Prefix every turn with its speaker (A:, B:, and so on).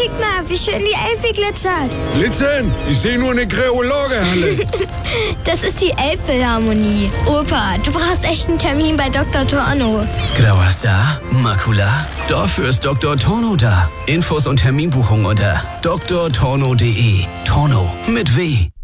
A: Kick mal, wie schön die Elfe glitzert.
B: Glitzern? Ich sehe nur eine graue Lagerhalle.
A: Das ist die Elbphilharmonie. Opa, du brauchst echt einen Termin bei Dr. Torno.
C: Grauer Star? Makula? Dafür ist Dr. Torno da. Infos und Terminbuchung unter drtorno.de. Torno mit W.